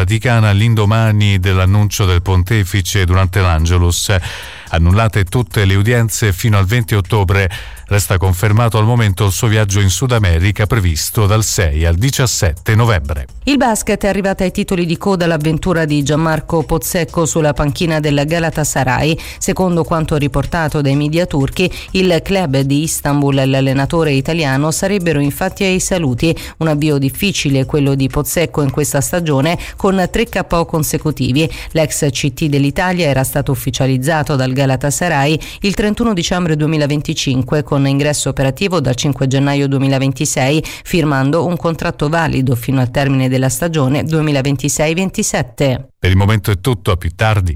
Vaticana all'indomani dell'annuncio del pontefice durante l'Angelus. Annullate tutte le udienze fino al 20 ottobre. Resta confermato al momento il suo viaggio in Sud America previsto dal 6 al 17 novembre. Il basket è arrivata ai titoli di coda l'avventura di Gianmarco Pozzecco sulla panchina del Galatasaray. Secondo quanto riportato dai media turchi, il club di Istanbul e l'allenatore italiano sarebbero infatti ai saluti. Un avvio difficile quello di Pozzecco in questa stagione con 3 KO consecutivi. L'ex CT dell'Italia era stato ufficializzato dal Galatasaray il 31 dicembre 2025 con ingresso operativo dal 5 gennaio 2026, firmando un contratto valido fino al termine della stagione 2026-27. Per il momento è tutto, a più tardi.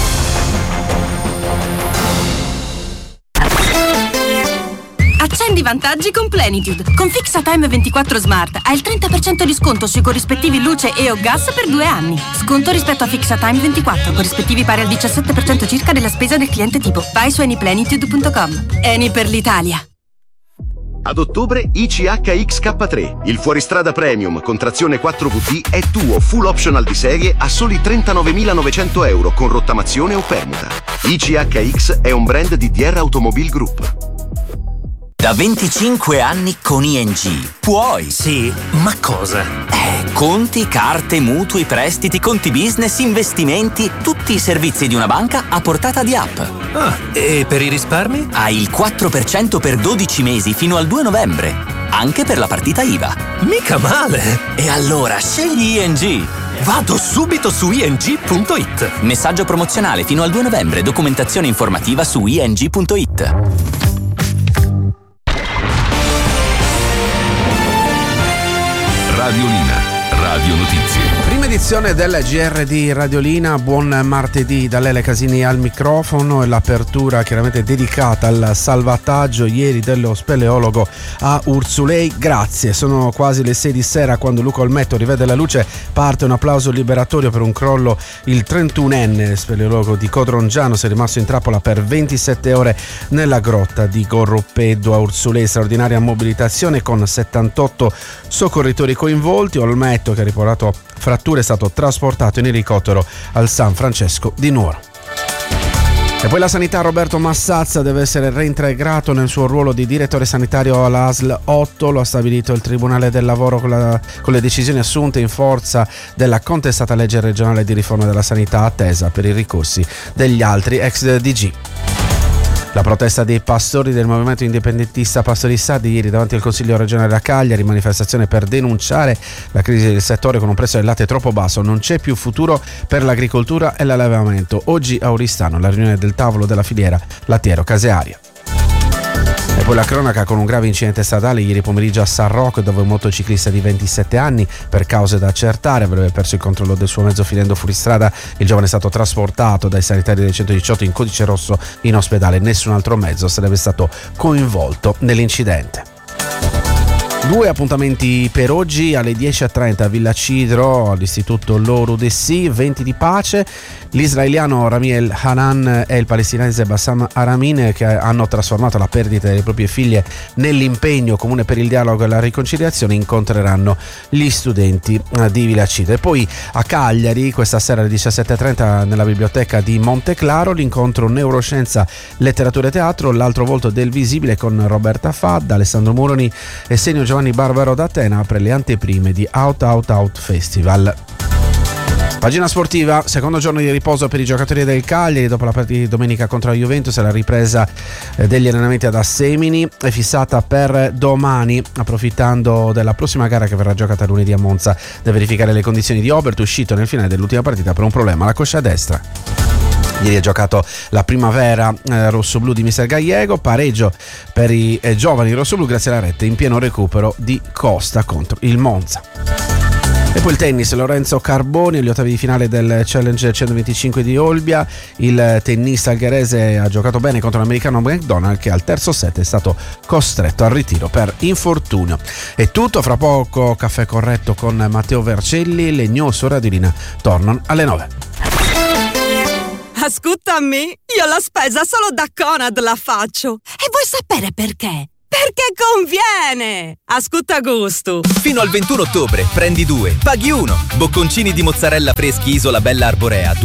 Accendi vantaggi con Plenitude. Con Fixatime 24 Smart hai il 30% di sconto sui corrispettivi luce e o gas per 2 anni. Sconto rispetto a Fixatime 24, corrispettivi pari al 17% circa della spesa del cliente tipo. Vai su anyplenitude.com. Eni per l'Italia. Ad ottobre ICHXK3, il fuoristrada premium con trazione 4VD è tuo full optional di serie a soli 39.900 euro con rottamazione o permuta. ICHX è un brand di DR Automobile Group. Da 25 anni con ING. Puoi. Sì, ma cosa? Conti, carte, mutui, prestiti, conti business, investimenti, tutti i servizi di una banca a portata di app. Ah, e per i risparmi? Hai il 4% per 12 mesi fino al 2 novembre. Anche per la partita IVA. Mica male! E allora scegli ING. Vado subito su ing.it. Messaggio promozionale fino al 2 novembre. Documentazione informativa su ing.it. Radiolina, Radio Notizie. Prima edizione del GR di Radiolina, buon martedì da Lele Casini al microfono e l'apertura chiaramente dedicata al salvataggio ieri dello speleologo a Urzulei. Grazie, sono quasi le 6 di sera quando Luca Olmetto rivede la luce, parte un applauso liberatorio per un crollo. Il 31enne speleologo di Codrongiano si è rimasto in trappola per 27 ore nella grotta di Gorropeddo a Urzulei. Straordinaria mobilitazione con 78 soccorritori coinvolti. Olmetto, che ha riportato fratture, è stato trasportato in elicottero al San Francesco di Nuoro. E poi la sanità. Roberto Massazza deve essere reintegrato nel suo ruolo di direttore sanitario alla ASL 8, lo ha stabilito il Tribunale del Lavoro con le decisioni assunte in forza della contestata legge regionale di riforma della sanità, attesa per i ricorsi degli altri ex DG. La protesta dei pastori del movimento indipendentista Pastori Sardi ieri davanti al Consiglio regionale a Cagliari, manifestazione per denunciare la crisi del settore con un prezzo del latte troppo basso. Non c'è più futuro per l'agricoltura e l'allevamento. Oggi a Oristano la riunione del tavolo della filiera lattiero-casearia. E poi la cronaca con un grave incidente stradale ieri pomeriggio a San Rocco, dove un motociclista di 27 anni, per cause da accertare, avrebbe perso il controllo del suo mezzo finendo fuori strada. Il giovane è stato trasportato dai sanitari del 118 in codice rosso in ospedale. Nessun altro mezzo sarebbe stato coinvolto nell'incidente. 2 appuntamenti per oggi alle 10:30 a Villa Cidro, all'istituto Loro Dessi, venti di pace. L'israeliano Ramiel Hanan e il palestinese Bassam Aramin, che hanno trasformato la perdita delle proprie figlie nell'impegno comune per il dialogo e la riconciliazione, incontreranno gli studenti di Villa Cidro. E poi a Cagliari questa sera alle 17:30 nella biblioteca di Monteclaro l'incontro Neuroscienza, Letteratura e Teatro, l'altro volto del visibile con Roberta Fadda, Alessandro Muroni e Senio Giovanni Barbaro d'Atena apre le anteprime di Out Out Out Festival. Pagina sportiva, secondo giorno di riposo per i giocatori del Cagliari dopo la partita di domenica contro la Juventus e la ripresa degli allenamenti ad Assemini è fissata per domani, approfittando della prossima gara che verrà giocata lunedì a Monza da verificare le condizioni di Obert, uscito nel finale dell'ultima partita per un problema alla coscia destra. Ieri ha giocato la primavera rossoblù di Mister Gallego, pareggio per i giovani rossoblù grazie alla rete in pieno recupero di Costa contro il Monza. E poi il tennis, Lorenzo Carboni agli ottavi di finale del Challenger 125 di Olbia. Il tennista algherese ha giocato bene contro l'americano McDonald, che al terzo set è stato costretto al ritiro per infortunio. È tutto, fra poco Caffè Corretto con Matteo Vercelli. Le news su Radiolina tornano alle 9. Ascoltami, io la spesa solo da Conad la faccio. E vuoi sapere perché? Perché conviene! Ascolta gusto! Fino al 21 ottobre prendi 2, paghi 1. Bocconcini di mozzarella freschi Isola Bella Arborea